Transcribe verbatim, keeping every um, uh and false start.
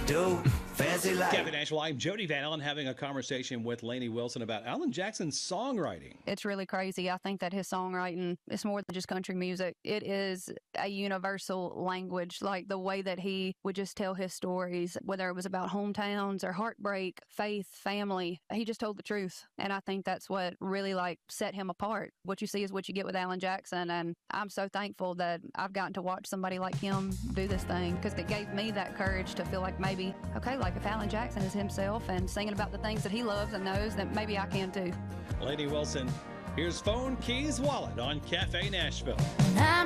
do. Fancy life. Cafe Nashville, I'm Jody Van Allen having a conversation with Lainey Wilson about Alan Jackson's songwriting. It's really crazy. I think that his songwriting is more than just country music. It is a universal language, like the way that he would just tell his stories, whether it was about hometowns or heartbreak, faith, family. He just told the truth. And I think that's what really like set him apart. What you see is what you get with Alan Jackson. And I'm so thankful that I've gotten to watch somebody like him do this thing, because it gave me that courage to feel like maybe, okay, like if Alan Jackson is himself and singing about the things that he loves and knows, that maybe I can too. Lainey Wilson, here's Phone Keys Wallet on Cafe Nashville. I'm